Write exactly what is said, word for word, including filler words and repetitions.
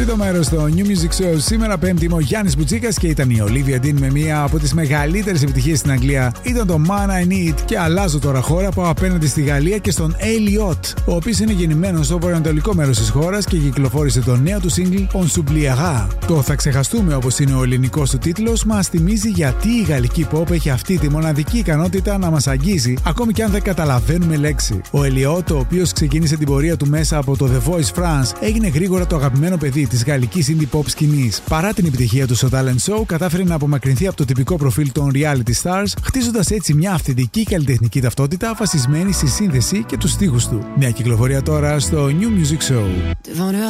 Τρίτο μέρος στο New Music Show. Σήμερα Πέμπτη είμαι ο Γιάννης Μπουτσίκας και ήταν η Olivia Dean με μία από τις μεγαλύτερες επιτυχίες στην Αγγλία. Ήταν το Man I Need. Και αλλάζω τώρα χώρα, πάω απέναντι στη Γαλλία και στον Elliot, ο οποίος είναι γεννημένος στο βορειοανατολικό μέρος της χώρας και κυκλοφόρησε το νέο του single On S'oubliera. Το Θα ξεχαστούμε, όπως είναι ο ελληνικός του τίτλος, μας θυμίζει γιατί η γαλλική pop έχει αυτή τη μοναδική ικανότητα να μας αγγίζει, ακόμη και αν δεν καταλαβαίνουμε λέξη. Ο Elliot, ο οποίος ξεκίνησε την πορεία του μέσα από το The Voice France, έγινε γρήγορα το αγαπημένο παιδί της γαλλικής indie pop σκηνής. Παρά την επιτυχία του στο talent show, κατάφερε να απομακρυνθεί από το τυπικό προφίλ των reality stars, χτίζοντας έτσι μια αυθεντική καλλιτεχνική ταυτότητα βασισμένη στη σύνθεση και τους στίχους του. Νέα κυκλοφορία τώρα στο New Music Show.